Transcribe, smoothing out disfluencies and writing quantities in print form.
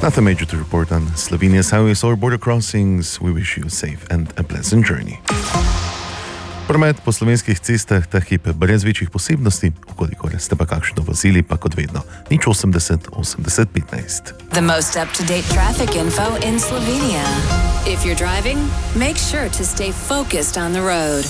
Nothing major to report on Slovenia's highways or border crossings. We wish you a safe and a pleasant journey. Promet po slovenskih cestah ta hip brez večjih posebnosti, ukolikor ste pa kakšno vozili, pa kot vedno, 080 80 15. The most up-to-date traffic info in Slovenia. If you're driving, make sure to stay focused on the road.